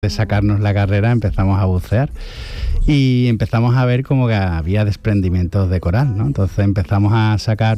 de sacarnos la carrera empezamos a bucear y empezamos a ver como que había desprendimientos de coral, ¿no? Entonces empezamos a sacar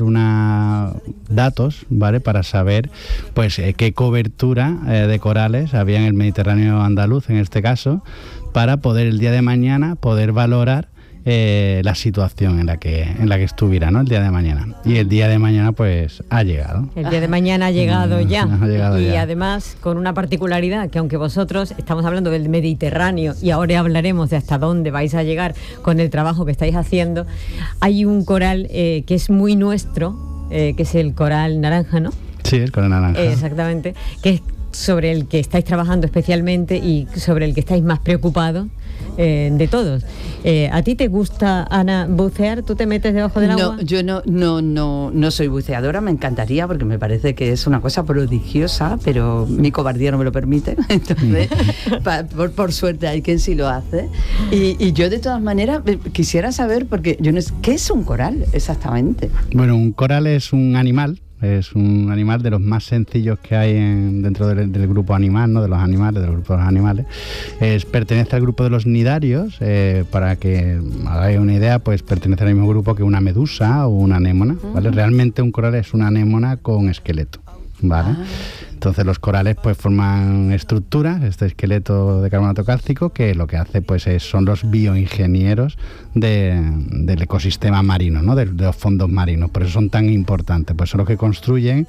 datos, ¿vale? Para saber pues qué cobertura de corales había en el Mediterráneo andaluz, en este caso, para poder el día de mañana poder valorar la situación en la que estuviera, ¿no? El día de mañana. Y el día de mañana pues ha llegado. El día de mañana ha llegado ya. Ha llegado y ya. Además con una particularidad, que aunque vosotros estamos hablando del Mediterráneo y ahora hablaremos de hasta dónde vais a llegar con el trabajo que estáis haciendo, hay un coral que es muy nuestro, que es el coral naranja, ¿no? Sí, el coral naranja. Exactamente, que es sobre el que estáis trabajando especialmente y sobre el que estáis más preocupados de todos. ¿A ti te gusta, Ana, bucear? ¿Tú te metes debajo del agua? No, yo no soy buceadora, me encantaría porque me parece que es una cosa prodigiosa, pero mi cobardía no me lo permite. Entonces, por suerte hay quien sí lo hace. Y yo de todas maneras quisiera saber, porque yo no sé, ¿qué es un coral exactamente? Bueno, un coral es un animal. Es un animal de los más sencillos que hay dentro del grupo animal, ¿no? Del grupo de los animales. Pertenece al grupo de los nidarios, para que hagáis una idea, pues pertenece al mismo grupo que una medusa o una anémona, ¿vale? Realmente un coral es una anémona con esqueleto, ¿vale? Entonces los corales pues forman estructuras, este esqueleto de carbonato cálcico, que lo que hace pues son los bioingenieros del ecosistema marino, ¿no? De los fondos marinos. Por eso son tan importantes, pues son los que construyen,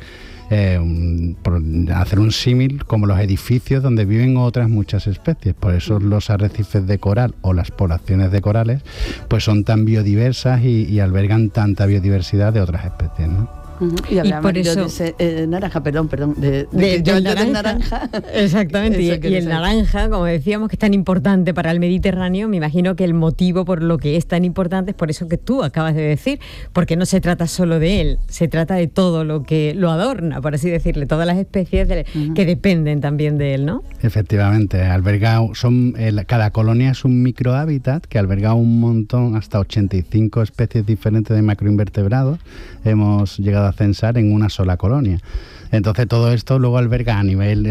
por hacer un símil, como los edificios donde viven otras muchas especies. Por eso los arrecifes de coral o las poblaciones de corales pues son tan biodiversas y albergan tanta biodiversidad de otras especies, ¿no? Y por eso de ese, naranja, perdón, del naranja. Exactamente, y el naranja, como decíamos, que es tan importante para el Mediterráneo. Me imagino que el motivo por lo que es tan importante es por eso que tú acabas de decir, porque no se trata solo de él, se trata de todo lo que lo adorna, por así decirle, todas las especies que dependen también de él, ¿no? Efectivamente, cada colonia es un microhábitat que alberga un montón, hasta 85 especies diferentes de macroinvertebrados. Hemos llegado a censar en una sola colonia. Entonces todo esto luego alberga a nivel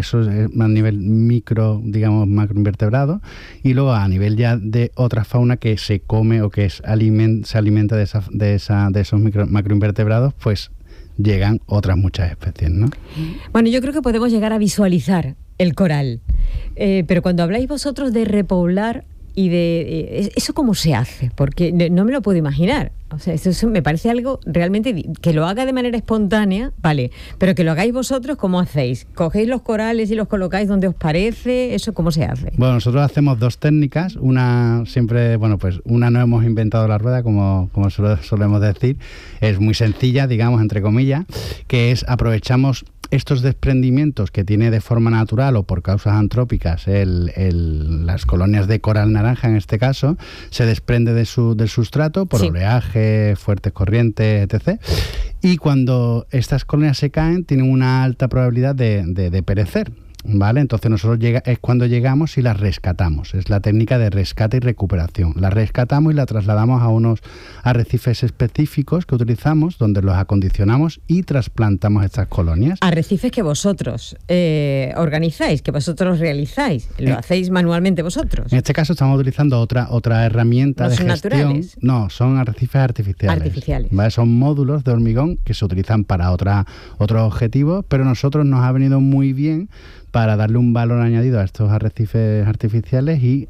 micro, digamos, macroinvertebrado, y luego a nivel ya de otra fauna que se come o que se alimenta de esos macroinvertebrados, pues llegan otras muchas especies, ¿no? Bueno, yo creo que podemos llegar a visualizar el coral, pero cuando habláis vosotros de repoblar y de ¿eso cómo se hace? Porque no me lo puedo imaginar. O sea, eso me parece algo realmente que lo haga de manera espontánea, vale, pero que lo hagáis vosotros, ¿cómo hacéis? ¿Cogéis los corales y los colocáis donde os parece? ¿Eso cómo se hace? Bueno, nosotros hacemos dos técnicas. Una no hemos inventado la rueda, como solemos decir. Es muy sencilla, digamos, entre comillas, que es aprovechamos estos desprendimientos que tiene de forma natural o por causas antrópicas las colonias de coral naranja, en este caso, se desprende del sustrato por oleaje, fuertes corrientes, etc. Y cuando estas colonias se caen, tienen una alta probabilidad de perecer, ¿vale? Entonces nosotros es cuando llegamos y las rescatamos. Es la técnica de rescate y recuperación. La rescatamos y la trasladamos a unos arrecifes específicos que utilizamos, donde los acondicionamos y trasplantamos estas colonias. Arrecifes que vosotros organizáis, que vosotros realizáis, lo hacéis manualmente vosotros. En este caso estamos utilizando otra herramienta de gestión. ¿Son naturales? No, son arrecifes artificiales. ¿Vale? Son módulos de hormigón que se utilizan para otros objetivos, pero a nosotros nos ha venido muy bien para darle un valor añadido a estos arrecifes artificiales y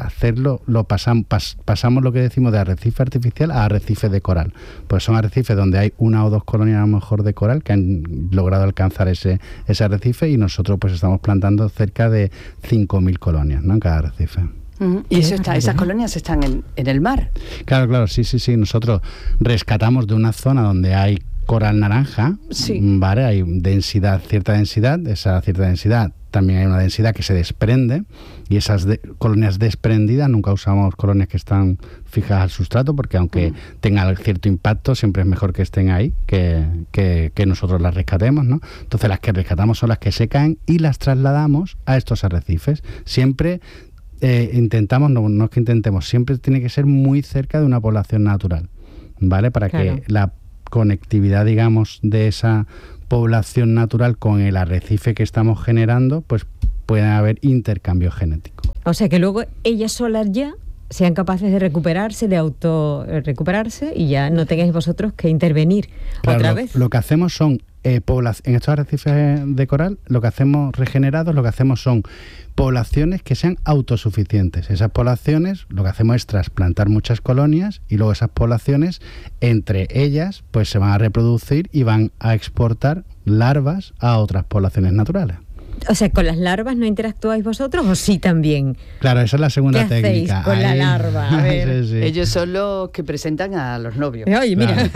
pasamos lo que decimos de arrecife artificial a arrecife de coral. Pues son arrecifes donde hay una o dos colonias a lo mejor de coral que han logrado alcanzar ese arrecife, y nosotros pues estamos plantando cerca de 5.000 colonias, ¿no? En cada arrecife. Y esas colonias están en el mar. Claro, sí. Nosotros rescatamos de una zona donde hay coral naranja, ¿vale? Hay cierta densidad, esa cierta densidad también hay una densidad que se desprende, y esas colonias desprendidas, nunca usamos colonias que están fijas al sustrato, porque aunque tengan cierto impacto, siempre es mejor que estén ahí que nosotros las rescatemos, ¿no? Entonces las que rescatamos son las que se caen y las trasladamos a estos arrecifes. Siempre intentamos, no es que intentemos, siempre tiene que ser muy cerca de una población natural, ¿vale? Para que la conectividad, digamos, de esa población natural con el arrecife que estamos generando, pues puede haber intercambio genético. O sea que luego ellas solas ya sean capaces de recuperarse, de recuperarse y ya no tengáis vosotros que intervenir otra vez. Lo que hacemos son en estos arrecifes de coral, lo que hacemos regenerados, lo que hacemos son poblaciones que sean autosuficientes. Esas poblaciones, lo que hacemos es trasplantar muchas colonias y luego esas poblaciones, entre ellas, pues se van a reproducir y van a exportar larvas a otras poblaciones naturales. O sea, ¿con las larvas no interactuáis vosotros o sí también? Claro, esa es la segunda técnica. ¿Qué hacéis con la larva? A ver. Sí. Ellos son los que presentan a los novios. Oye, mira.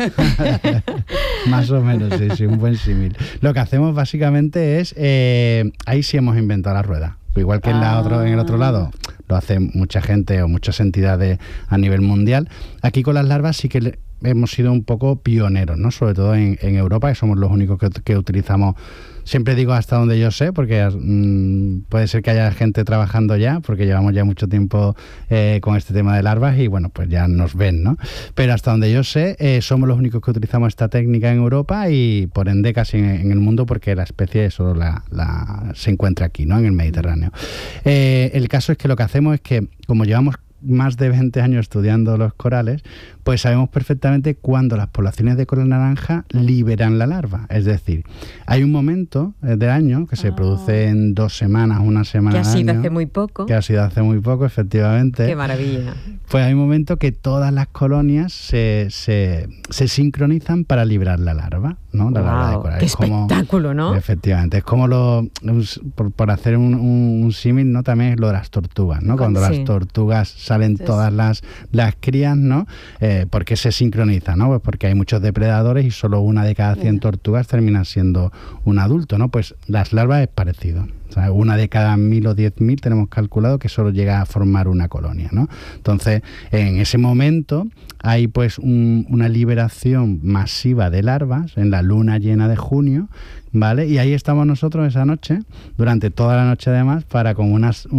Más o menos, sí, un buen símil. Lo que hacemos básicamente es, ahí sí hemos inventado la rueda. Igual que en el otro lado lo hace mucha gente o muchas entidades a nivel mundial. Aquí con las larvas sí que hemos sido un poco pioneros, ¿no? Sobre todo en Europa, que somos los únicos que utilizamos. Siempre digo hasta donde yo sé, porque puede ser que haya gente trabajando ya, porque llevamos ya mucho tiempo con este tema de larvas y bueno, pues ya nos ven, ¿no? Pero hasta donde yo sé, somos los únicos que utilizamos esta técnica en Europa y por ende casi en el mundo, porque la especie solo se encuentra aquí, ¿no? En el Mediterráneo. El caso es que lo que hacemos es que, como llevamos más de 20 años estudiando los corales, pues sabemos perfectamente cuándo las poblaciones de coral naranja liberan la larva. Es decir, hay un momento del año que se produce en 2 semanas, una semana al año. Que ha sido hace muy poco. Que ha sido hace muy poco, efectivamente. ¡Qué maravilla! Pues hay un momento que todas las colonias se sincronizan para liberar la larva, ¿no? La larva de coral. ¡Qué espectáculo!, ¿no? Efectivamente. Es como por hacer un símil, ¿no? También es lo de las tortugas, ¿no? Cuando las tortugas salen todas las crías, ¿no? ¿Por qué se sincroniza, no? Pues porque hay muchos depredadores y solo una de cada 100 tortugas termina siendo un adulto, ¿no? Pues las larvas es parecido. O sea, una de cada 1000 o 10.000 tenemos calculado que solo llega a formar una colonia, ¿no? Entonces, en ese momento hay pues una liberación masiva de larvas en la luna llena de junio, ¿vale? Y ahí estamos nosotros esa noche, durante toda la noche además, para con unos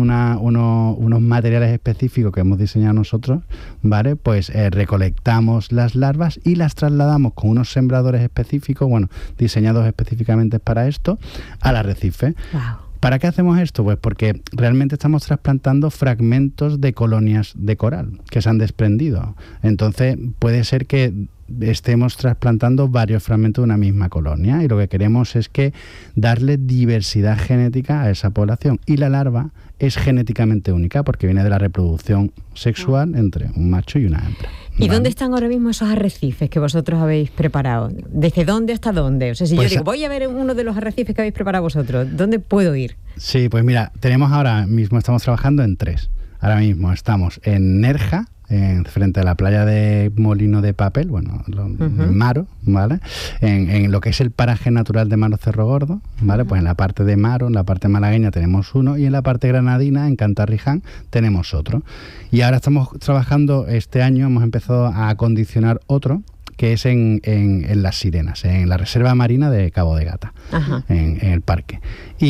materiales específicos que hemos diseñado nosotros, ¿vale? Pues recolectamos las larvas y las trasladamos con unos sembradores específicos, bueno, diseñados específicamente para esto, al arrecife. Wow. ¿Para qué hacemos esto? Pues porque realmente estamos trasplantando fragmentos de colonias de coral que se han desprendido. Entonces puede ser que estemos trasplantando varios fragmentos de una misma colonia y lo que queremos es que darle diversidad genética a esa población. Y la larva es genéticamente única porque viene de la reproducción sexual entre un macho y una hembra. ¿Y dónde están ahora mismo esos arrecifes que vosotros habéis preparado? ¿Desde dónde hasta dónde? O sea, si pues yo digo, voy a ver uno de los arrecifes que habéis preparado vosotros, ¿dónde puedo ir? Sí, pues mira, estamos trabajando en 3. Ahora mismo estamos en Nerja, frente a la playa de Molino de Papel, en Maro, ¿vale? En lo que es el paraje natural de Maro Cerro Gordo, ¿vale? Pues en la parte de Maro, en la parte malagueña tenemos uno y en la parte granadina, en Cantarriján, tenemos otro. Y ahora estamos trabajando, este año hemos empezado a acondicionar otro, que es en Las Sirenas, en la Reserva Marina de Cabo de Gata, en el parque.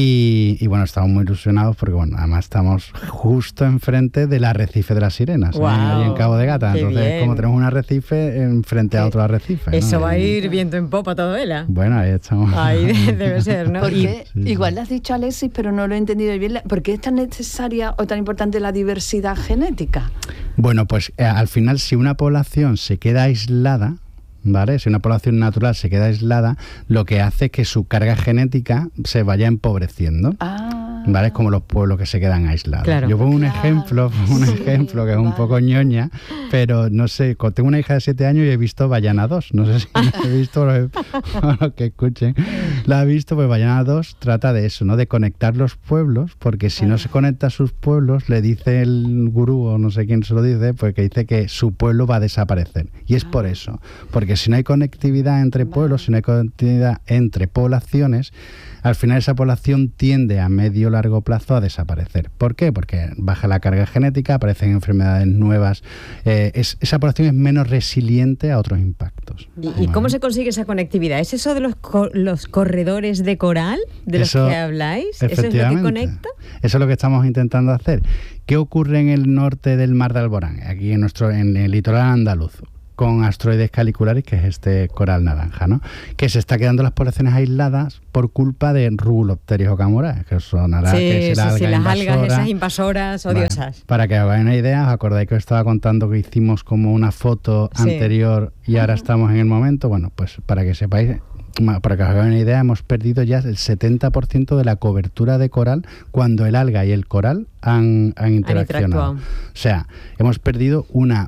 Y bueno, estamos muy ilusionados porque además estamos justo enfrente del arrecife de Las Sirenas, ahí en Cabo de Gata. Entonces, bien. Como tenemos un arrecife enfrente a otro arrecife. Eso, ¿no? Va a ir ir viento en popa todo vela. Bueno, ahí estamos. Ahí debe ser, ¿no? Porque igual lo has dicho, Alexis, pero no lo he entendido bien. ¿Por qué es tan necesaria o tan importante la diversidad genética? Bueno, pues al final, si una población se queda aislada, ¿vale? Si una población natural se queda aislada, lo que hace es que su carga genética se vaya empobreciendo. ¿Vale? Es como los pueblos que se quedan aislados. Claro. Yo pongo un ejemplo que es un poco ñoña, pero no sé, tengo una hija de 7 años y he visto Bayana 2. No sé si he visto los que escuchen. La he visto, pues Bayana 2 trata de eso, ¿no? De conectar los pueblos, porque si no se conecta a sus pueblos, le dice el gurú, o no sé quién se lo dice, pues que dice que su pueblo va a desaparecer. Y es por eso, porque si no hay conectividad entre pueblos, si no hay conectividad entre poblaciones, al final esa población tiende a medio o largo plazo a desaparecer. ¿Por qué? Porque baja la carga genética, aparecen enfermedades nuevas, esa población es menos resiliente a otros impactos. ¿Y cómo se consigue esa conectividad? ¿Es eso de los corredores de coral de los que habláis? ¿Eso es lo que conecta? Eso es lo que estamos intentando hacer. ¿Qué ocurre en el norte del Mar de Alborán? Aquí en el litoral andaluz. con Astroides calicularis, que es este coral naranja, ¿no? Que se está quedando las poblaciones aisladas por culpa de Rubulopteris okamura, que sonará que es las invasora. algas esas invasoras odiosas. Vale. Para que os hagáis una idea, ¿os acordáis que os estaba contando que hicimos como una foto anterior y ahora estamos en el momento? Bueno, pues para que sepáis, para que os hagáis una idea, hemos perdido ya el 70% de la cobertura de coral cuando el alga y el coral han interaccionado. O sea, hemos perdido una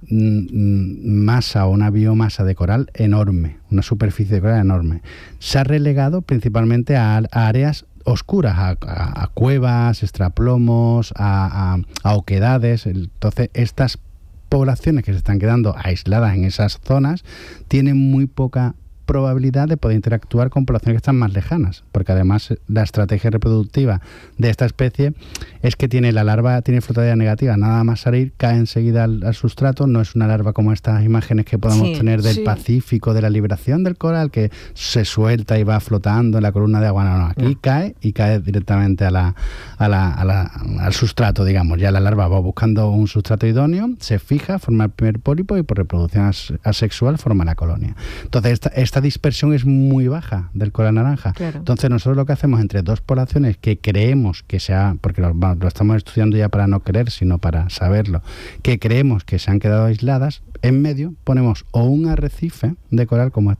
masa o una biomasa de coral enorme, una superficie de coral enorme. Se ha relegado principalmente a áreas oscuras, a cuevas, extraplomos, a oquedades. Entonces, estas poblaciones que se están quedando aisladas en esas zonas tienen muy poca probabilidad de poder interactuar con poblaciones que están más lejanas, porque además la estrategia reproductiva de esta especie es que la larva tiene flotabilidad negativa, nada más salir cae enseguida al sustrato, no es una larva como estas imágenes que podemos tener del Pacífico, de la liberación del coral, que se suelta y va flotando en la columna de agua. No, aquí cae directamente al sustrato, digamos. Ya la larva va buscando un sustrato idóneo, se fija, forma el primer pólipo y por reproducción asexual forma la colonia. Entonces esta dispersión es muy baja del coral naranja. Claro. Entonces nosotros lo que hacemos entre dos poblaciones que creemos que porque lo estamos estudiando ya para no creer, sino para saberlo, que creemos que se han quedado aisladas, en medio ponemos o un arrecife de coral, como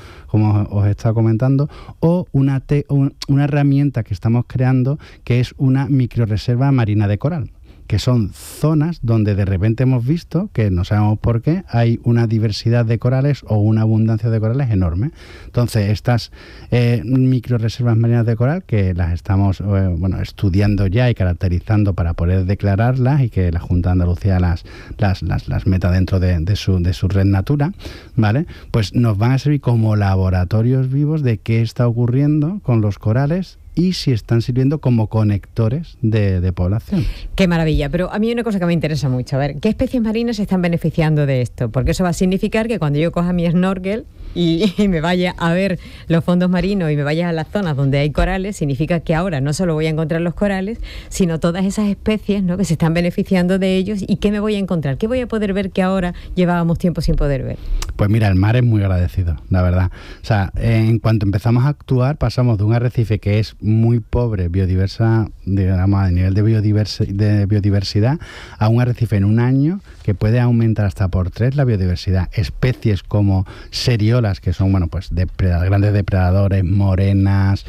os he estado comentando, o una herramienta que estamos creando, que es una microrreserva marina de coral, que son zonas donde de repente hemos visto, que no sabemos por qué, hay una diversidad de corales o una abundancia de corales enorme. Entonces, estas microreservas marinas de coral, que las estamos estudiando ya y caracterizando para poder declararlas, y que la Junta de Andalucía las meta dentro de su red Natura, ¿vale? Pues nos van a servir como laboratorios vivos de qué está ocurriendo con los corales y si están sirviendo como conectores de población. Qué maravilla, pero a mí hay una cosa que me interesa mucho, a ver, ¿qué especies marinas se están beneficiando de esto? Porque eso va a significar que cuando yo coja mi snorkel y me vaya a ver los fondos marinos y me vaya a las zonas donde hay corales, significa que ahora no solo voy a encontrar los corales, sino todas esas especies, ¿no?, que se están beneficiando de ellos. ¿Y qué me voy a encontrar? ¿Qué voy a poder ver que ahora llevábamos tiempo sin poder ver? Pues mira, el mar es muy agradecido, la verdad. O sea, en cuanto empezamos a actuar, pasamos de un arrecife que es muy pobre, biodiversa, digamos, a nivel de biodiversidad, a un arrecife en un año que puede aumentar hasta por 3 la biodiversidad. Especies como seriolas, que son, grandes depredadores, morenas,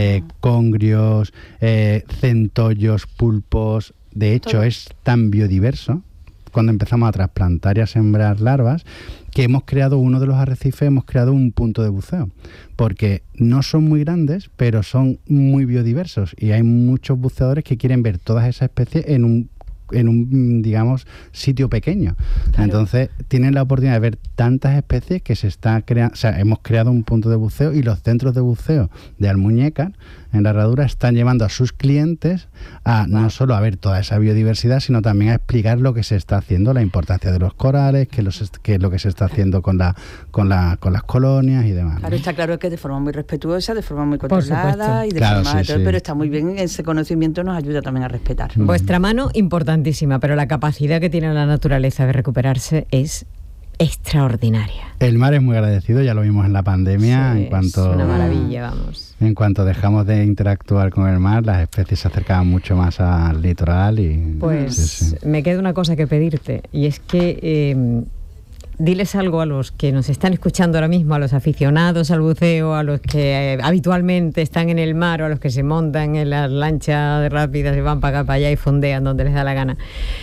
congrios, centollos, pulpos. De hecho, es tan biodiverso, cuando empezamos a trasplantar y a sembrar larvas, que hemos creado uno de los arrecifes, hemos creado un punto de buceo, porque no son muy grandes, pero son muy biodiversos, y hay muchos buceadores que quieren ver todas esas especies en un digamos, sitio pequeño. Claro. Entonces tienen la oportunidad de ver tantas especies que se está creando. O sea, hemos creado un punto de buceo, y los centros de buceo de Almuñécar, en la Herradura, están llevando a sus clientes a no solo a ver toda esa biodiversidad, sino también a explicar lo que se está haciendo, la importancia de los corales, qué es lo que se está haciendo con las colonias y demás. Claro, está claro que de forma muy respetuosa, de forma muy controlada y de forma pero está muy bien, ese conocimiento nos ayuda también a respetar. Vuestra mano importantísima, pero la capacidad que tiene la naturaleza de recuperarse es extraordinaria. El mar es muy agradecido, ya lo vimos en la pandemia. Sí, es una maravilla, vamos. En cuanto dejamos de interactuar con el mar, las especies se acercaban mucho más al litoral y... Pues me queda una cosa que pedirte, y es que diles algo a los que nos están escuchando ahora mismo, a los aficionados al buceo, a los que habitualmente están en el mar, o a los que se montan en las lanchas rápidas y van para acá, para allá y fondean donde les da la gana.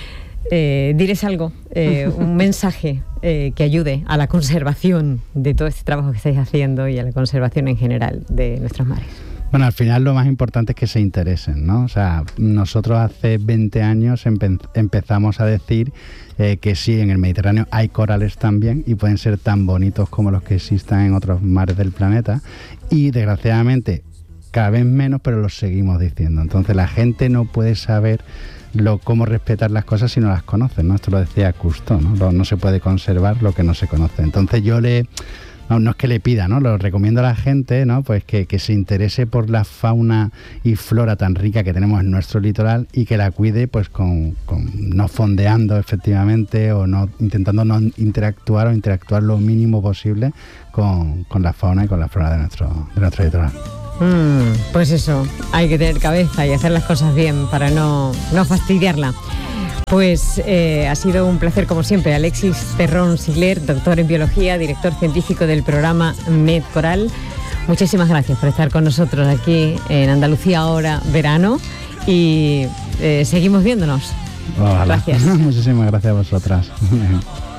Diles algo, un mensaje que ayude a la conservación de todo este trabajo que estáis haciendo y a la conservación en general de nuestros mares. Bueno, al final lo más importante es que se interesen, ¿no? O sea, nosotros hace 20 años empezamos a decir que sí, en el Mediterráneo hay corales también, y pueden ser tan bonitos como los que existan en otros mares del planeta, y desgraciadamente cada vez menos, pero los seguimos diciendo. Entonces la gente no puede saber cómo respetar las cosas si no las conoce, ¿no? Esto lo decía Cousteau, ¿no? No se puede conservar lo que no se conoce. Entonces yo le no es que le pida, ¿no? Lo recomiendo a la gente, ¿no? Pues que se interese por la fauna y flora tan rica que tenemos en nuestro litoral y que la cuide pues con no fondeando efectivamente o no intentando no interactuar o interactuar lo mínimo posible con la fauna y con la flora de nuestro litoral. Pues eso, hay que tener cabeza y hacer las cosas bien para no fastidiarla. Pues ha sido un placer como siempre. Alexis Terrón Sigler, doctor en biología, director científico del programa MedCoral. Muchísimas gracias por estar con nosotros aquí en Andalucía ahora verano y seguimos viéndonos. Ojalá. Gracias. Muchísimas gracias a vosotras.